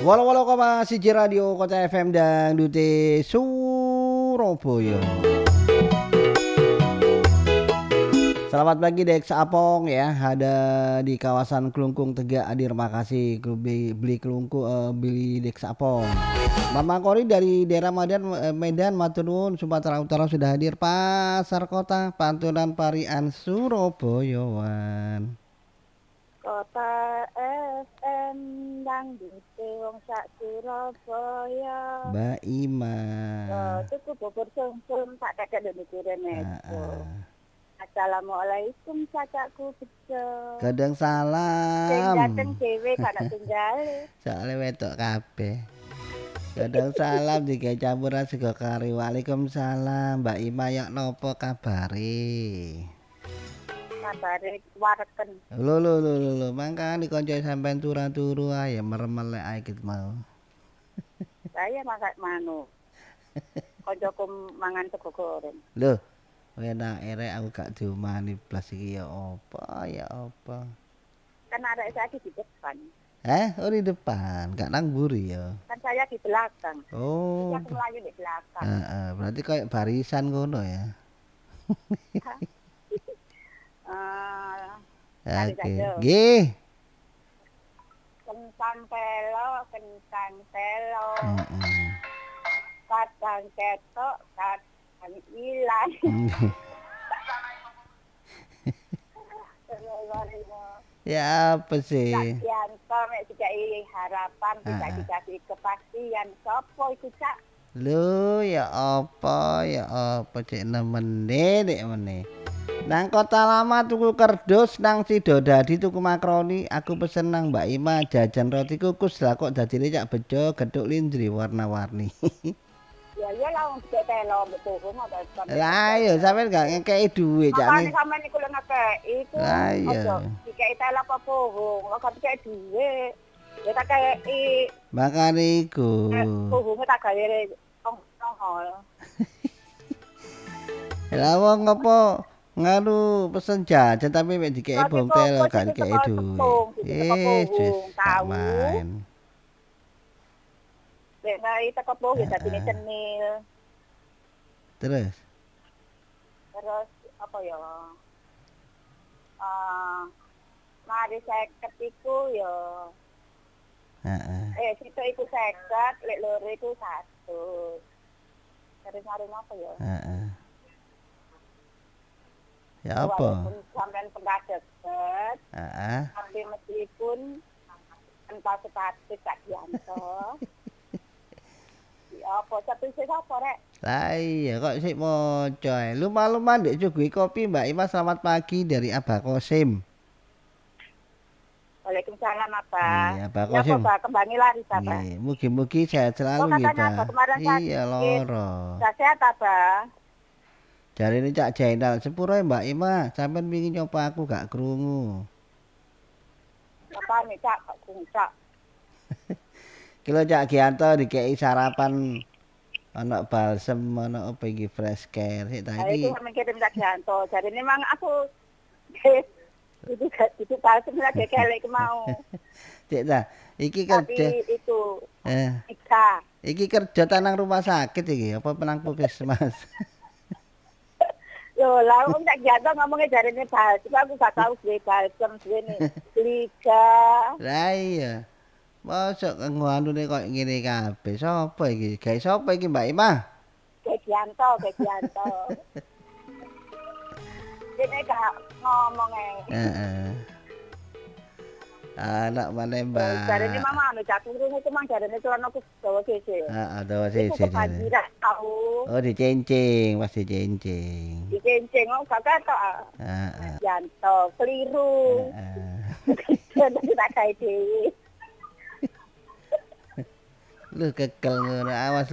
Walau-walau koma siji radio Kota FM dan Dute Surabaya. Selamat pagi Dex Apong ya, ada di kawasan Kelungkung Tegak Adir Makasih beli Kelungkung beli Dex Apong. Mama Kori dari daerah Medan matur nuwun Sumatera Utara sudah hadir pasar kota Pantunan Parian Surabaya wan. Kota FM dangdut wong sak Surabaya. Mbak Ima. Tuku bubur sungsum tak kakek dene kurene. Assalamualaikum cacakku bejo. Kadang salam. Sing dateng dhewe kana tunggale. Soale wetok kabeh. Kadang salam digawe campuran sego kari. Waalaikumsalam. Mbak Ima yok nopo kabare? Kabare wareken. Lho, mangkane dikonco sampean turu-turu ae merem-melek ae gitu mau. Saya masak manu. Koncoku mangan sego goreng. Lho, enak erek aku gak diomani blas iki ya apa? Kan arek saya di depan. Oh di depan, gak nang mburi ya. Kan saya di belakang. Oh. Aku melayu di belakang. Berarti kayak barisan ngono ya. Oke. Nggih. Kentang telo. Kadang ketok, kadang ilang. Ya apa sih? Yanto mek dikai harapan, tidak dikasih kepastian. Sopo iku Cak? Lho ya apa cek nemene nek meneh. Nang Kota Lama tuku kerdus, nang Sidodadi tuku makroni, aku pesen nang Mbak Ima jajan roti kukus lah kok dadine cak bejo gedhuk lindri warna-warni. Ya lah wong dikek telo betul apa. Lah iya sampean gak ngekeki dhuwit cak. Makane sampean iku lho ngekeki iku. Lah iya. Dikeki telo apa bohong, kok dikeki dhuwit. Ya tak kei. Makane iku. Bohonge tak gawe ongkol. Lah wong apa nganu pesen jajan tapi mek dikeki bontel gak dikeki dhuwit. Tak main. Lek nai teko bohong dadine cenil. Terus apa ya? Mari 50 iku ya. Situ iku 50, lek loro iku 100. Terus mari apa ya? Ya apa? Sampeyan pengadet. Tapi meskipun entah status tak dianto. Ya apa status apa rek? Lah iya kok sik moco ae. Lumah-lumah ndek Cugui Kopi Mbak Ima selamat pagi dari Abah Kosim. Waalaikumsalam Abah. Iya, Abah Kosim. Ya kembali lari Abah. Iya, mugi-mugi sehat selalu nggih, Pak. Iya, loro. Sehat Abah. Jarine Cak Jainal, sepuro Mbak Ima, sampean wingi nyoba aku gak krungu. Apa nih Cak, kok krungu Cak? Kilo Cak Gianto dikei sarapan ana balsem, ana apa iki fresh care sik ta iki. Itu sampe kirim Cak Gianto, jarine memang aku itu balsem lagi kelek mau. Cek ta, iki kerja. Tapi itu Ika. Iki kerja tanang rumah sakit iki apa penang puskesmas? Yo, lah wong tak jatuh ngomongnya jarine balsem, aku gak tahu duwe balsem duwene Liga. Lah iya. Mosok nganune kok ngene kabeh. Sopo iki? Gawe sapa iki Mbak Ima? Kegianto. Dene gak ngomong Anak maneh Mbak. Jarine mama anu catur itu mang jarine celanaku dawa sese. Dawa sese. Kebanjiran tau. Oh dikencing, pas dikencing. Dikencing kok gak ketok. Janto, keliru. Tak kae dhewe. Lu kekel ngono awas